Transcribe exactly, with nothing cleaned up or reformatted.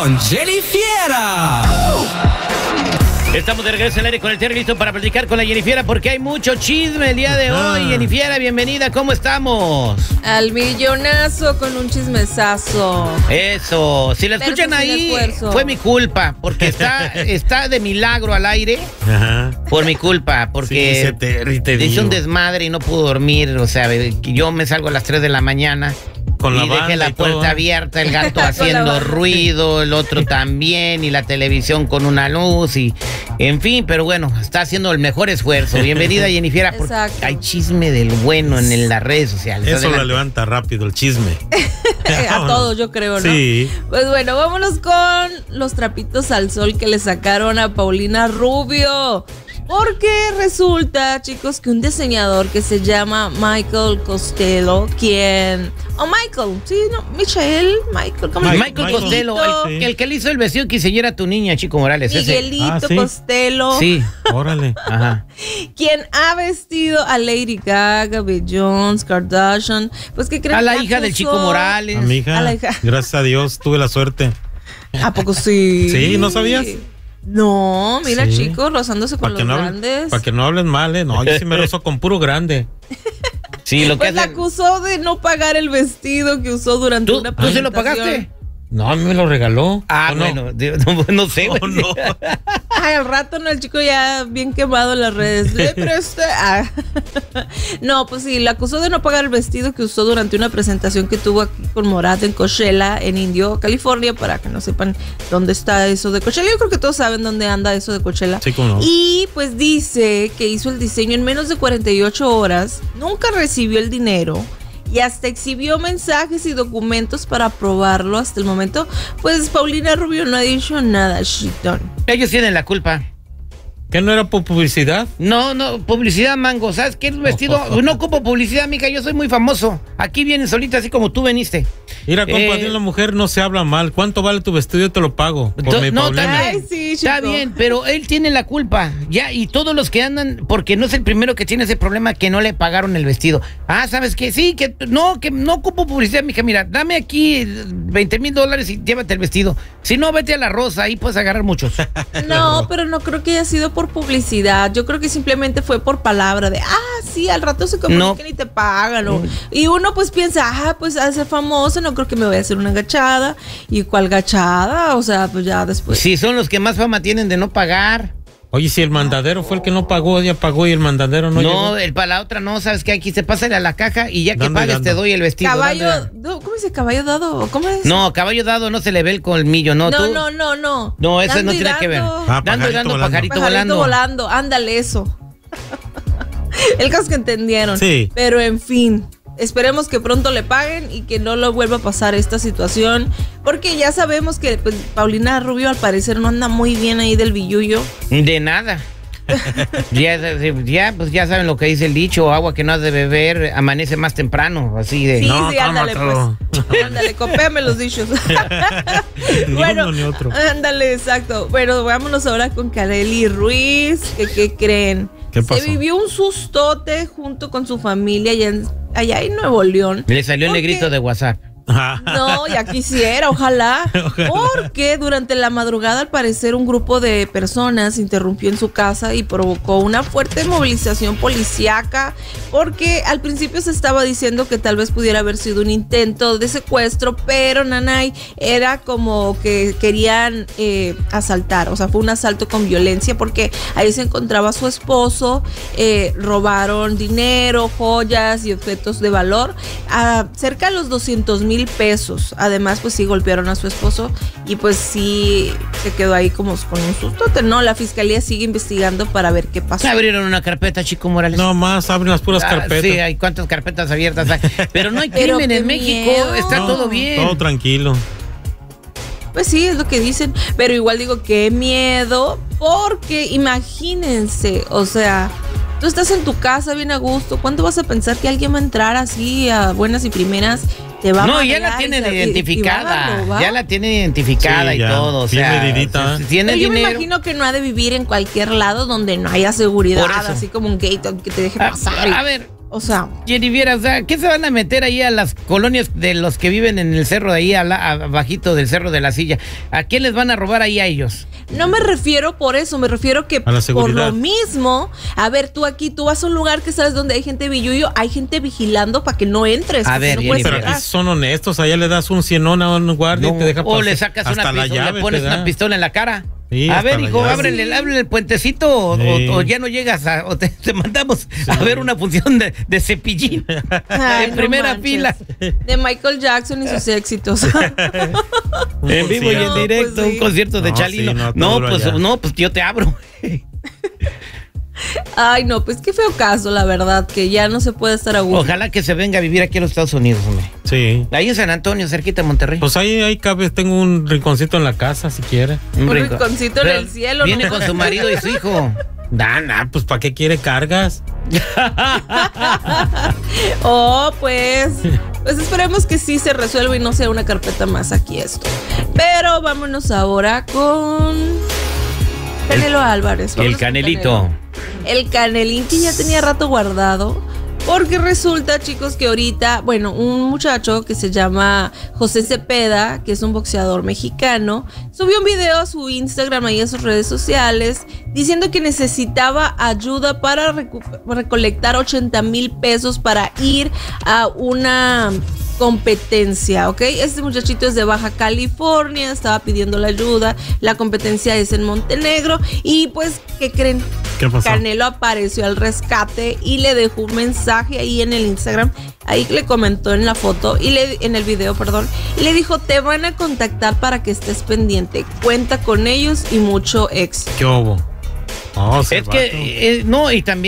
con Jennifiera. Estamos de regreso al aire con el Terry, listo para platicar con la Jennifiera porque hay mucho chisme el día de hoy. Jennifiera, bienvenida, ¿cómo estamos? Al millonazo con un chismesazo. Eso, si la escuchan ahí, fue mi culpa, porque está, está de milagro al aire. Ajá. Por mi culpa, porque sí, te, te hice un desmadre y no pudo dormir. O sea, yo me salgo a las tres de la mañana. Con y la dejé la puerta todo. abierta, el gato haciendo ruido, el otro también, y la televisión con una luz, y en fin, pero bueno, está haciendo el mejor esfuerzo. Bienvenida, Jennifiera, porque hay chisme del bueno en, en las redes sociales. Eso Adelante. la levanta rápido, el chisme. A todos, yo creo, ¿no? Sí. Pues bueno, vámonos con los trapitos al sol que le sacaron a Paulina Rubio. Porque resulta, chicos, que un diseñador que se llama Michael Costello, quien... Oh, Michael, sí, no, Michael, Michael, ¿cómo Michael, Michael Costello, el, el que le hizo el vestido quinceañera tu niña, Chico Morales. Miguelito ese. Ah, ¿sí? Costello. Sí, órale. Ajá. Quien ha vestido a Lady Gaga, Beyoncé, Kardashian, pues que creen a la que hija acusó... del Chico Morales. A mi hija, a la hija. Gracias a Dios, tuve la suerte. ¿A poco sí? Sí, ¿no sabías? No, mira, sí. chicos, rozándose con los no grandes. Para que no hablen mal, ¿eh? No, yo sí me rozo con puro grande. Sí, lo que pues hace... la acusó de no pagar el vestido que usó durante ¿Tú, una ¿Tú presentación. se lo pagaste? No, a mí me lo regaló. Ah, no? bueno, no, no sé. Oh, no. Ay, al rato, no, el chico ya bien quemado en las redes. Le presté. Ah. No, pues sí, la acusó de no pagar el vestido que usó durante una presentación que tuvo aquí con Morat en Coachella, en Indio, California, para que no sepan dónde está eso de Coachella. Yo creo que todos saben dónde anda eso de Coachella. Sí, cómo no. Y pues dice que hizo el diseño en menos de cuarenta y ocho horas, nunca recibió el dinero. Y hasta exhibió mensajes y documentos para aprobarlo hasta el momento. Pues Paulina Rubio no ha dicho nada, Chitón. Ellos tienen la culpa. ¿Qué no era por publicidad? No, no, publicidad, mango. ¿Sabes qué? El vestido, oh, oh, oh. No ocupo publicidad, mija. Yo soy muy famoso. Aquí vienen solita, así como tú veniste. Mira, compa, eh, de una mujer no se habla mal. ¿Cuánto vale tu vestido? Yo te lo pago. Por to, mi no, problema. Ay, sí, está bien, pero él tiene la culpa. Ya, y todos los que andan, porque no es el primero que tiene ese problema que no le pagaron el vestido. Ah, ¿sabes qué? Sí, que no, que no ocupo publicidad, mija. Mira, dame aquí veinte mil dólares y llévate el vestido. Si no, vete a la Rosa, ahí puedes agarrar muchos. No, pero no creo que haya sido por publicidad. Yo creo que simplemente fue por palabra de, ah, sí, al rato se comunican no. y te pagan. ¿no? Y uno pues piensa, ah, pues a ser famoso, no creo que me voy a hacer una gachada. ¿Y cuál gachada? O sea, pues ya después. Sí, son los que más fama tienen de no pagar. Oye, si el mandadero fue el que no pagó, ya pagó y el mandadero no No, llegó. el para la otra no, ¿sabes qué? Aquí se pasa a la caja y ya que dando pagues te doy el vestido. Caballo, dando, ¿cómo dice caballo dado? ¿Cómo es? No, caballo dado no se le ve el colmillo, ¿no? No, ¿Tú? no, no, no. No, eso dando no tiene dando. que ver. Ah, dando y dando, volando. pajarito, pajarito volando. volando, ándale eso. El caso que entendieron. Sí. Pero en fin, esperemos que pronto le paguen y que no lo vuelva a pasar esta situación. Porque ya sabemos que pues, Paulina Rubio al parecer no anda muy bien ahí del billullo. De nada. ya, ya, pues ya saben lo que dice el dicho, agua que no has de beber amanece más temprano, así de... Sí, no, sí, ándale pues. Ándale, copéame los dichos. Ni bueno, uno ni otro. Ándale, exacto. Bueno, vámonos ahora con Kareli Ruiz. ¿Qué, qué creen? ¿Qué pasó? Se vivió un sustote junto con su familia allá en, allá en Nuevo León. Le salió el negrito de WhatsApp. No, ya quisiera, ojalá, ojalá. Porque durante la madrugada, al parecer, un grupo de personas interrumpió en su casa y provocó una fuerte movilización policíaca, porque al principio se estaba diciendo que tal vez pudiera haber sido un intento de secuestro, pero nanay, era como que querían eh, asaltar, o sea, fue un asalto con violencia, porque ahí se encontraba su esposo, eh, robaron dinero, joyas y objetos de valor, a cerca de los doscientos mil pesos. Además, pues sí golpearon a su esposo y pues sí se quedó ahí como con un sustote, ¿no? La fiscalía sigue investigando para ver qué pasó. Abrieron una carpeta, Chico Morales. No más, abren las puras ah, carpetas. Sí, hay cuántas carpetas abiertas hay. Pero no hay Pero crimen en México, miedo. está no, todo bien. Todo tranquilo. Pues sí, es lo que dicen, pero igual digo, qué miedo, porque imagínense, o sea, tú estás en tu casa bien a gusto, ¿cuándo vas a pensar que alguien va a entrar así a buenas y primeras? Te va no, a ya la tienen y, identificada, y ya la tienen identificada sí, y ya, todo, o bien sea, medidita. si tiene pero yo dinero. me imagino que no ha de vivir en cualquier lado donde no haya seguridad, así como un gate que te deje pasar. A, a ver, O sea, Jennifer, o sea, ¿qué se van a meter ahí a las colonias de los que viven en el cerro de ahí, abajito del cerro de la Silla? ¿A quién les van a robar ahí a ellos? No me refiero por eso, me refiero que por lo mismo, a ver, tú aquí, tú vas a un lugar que sabes donde hay gente billuyo, hay gente vigilando para que no entres. A ver, no Jenny, pero aquí son honestos, allá le das un cienón a un guardia no, y te deja pasar. O le sacas una pistola, le pones una pistola en la cara. Sí, a ver, hijo, ábrele, ábrele el puentecito o, sí. o, o ya no llegas a, o te, te mandamos sí. a ver una función de, de Cepillín. Ay, en no primera manches. fila. De Michael Jackson y sus éxitos. En vivo y en directo, pues sí. un concierto de no, Chalino. Sí, no, no pues allá. no, pues yo te abro. Ay, no, pues qué feo caso, la verdad, que ya no se puede estar a gusto. Ojalá que se venga a vivir aquí a los Estados Unidos, hombre. Sí. Ahí en San Antonio, cerquita de Monterrey. Pues ahí, ahí cabe, tengo un rinconcito en la casa, si quiere. Un, un rinconcito en el cielo. Viene ¿no? con su marido y su hijo. Dana, pues ¿para qué quiere cargas? Oh, pues, pues esperemos que sí se resuelva y no sea una carpeta más aquí esto. Pero vámonos ahora con Canelo Álvarez. El Canelito. Canelo. El Canelín que ya tenía rato guardado. Porque resulta, chicos, que ahorita, bueno, un muchacho que se llama José Cepeda, que es un boxeador mexicano, subió un video a su Instagram y a sus redes sociales diciendo que necesitaba ayuda para recu- recolectar ochenta mil pesos para ir a una competencia, ¿ok? Este muchachito es de Baja California, estaba pidiendo la ayuda, la competencia es en Montenegro y pues, ¿qué creen? ¿Qué pasó? Canelo apareció al rescate y le dejó un mensaje ahí en el Instagram, ahí le comentó en la foto, y le, en el video, perdón, y le dijo, te van a contactar para que estés pendiente, cuenta con ellos y mucho éxito. ¿Qué hubo? Oh, es que, eh, no, y también